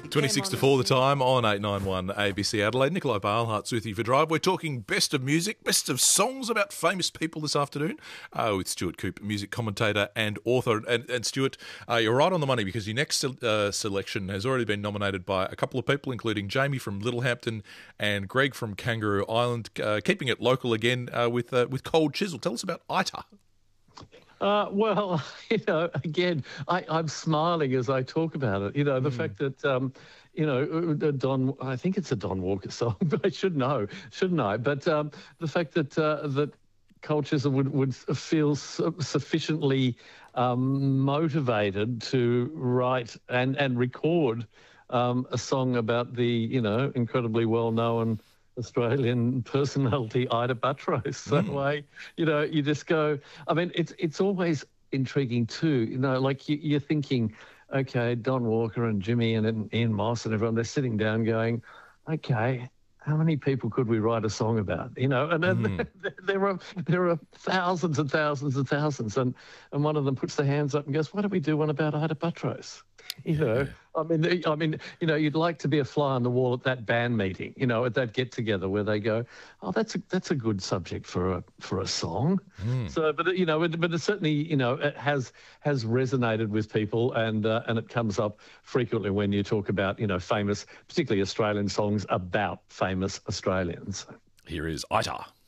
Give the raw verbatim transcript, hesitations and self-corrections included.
twenty-six to four the time on eight ninety-one A B C Adelaide. Nikolai Barlhart's with you for Drive. We're talking best of music, best of songs about famous people this afternoon uh, with Stuart Coupe, music commentator and author. And, and Stuart, uh, you're right on the money because your next uh, selection has already been nominated by a couple of people, including Jamie from Littlehampton and Greg from Kangaroo Island, uh, keeping it local again uh, with uh, with Cold Chisel. Tell us about Ita. Uh, well, you know, again, I, I'm smiling as I talk about it. You know, the mm. fact that, um, you know, Don, I think it's a Don Walker song, but I should know, shouldn't I? But um, the fact that uh, that Cold Chisel would, would feel su- sufficiently um, motivated to write and, and record um, a song about the, you know, incredibly well-known Australian personality Ita Buttrose. That mm. way, you know, you just go. I mean, it's it's always intriguing too. You know, like you, you're thinking, okay, Don Walker and Jimmy and, and Ian Moss and everyone, they're sitting down going, okay, how many people could we write a song about? You know, and then mm. there are there are thousands and thousands and thousands, and and one of them puts their hands up and goes, why don't we do one about Ita Buttrose? You know, yeah. I mean, I mean, you know, you'd like to be a fly on the wall at that band meeting, you know, at that get together where they go, oh, that's a that's a good subject for a for a song. Mm. So, but you know, but it certainly, you know, it has has resonated with people, and uh, and it comes up frequently when you talk about, you know, famous, particularly Australian songs about famous Australians. Here is Ita.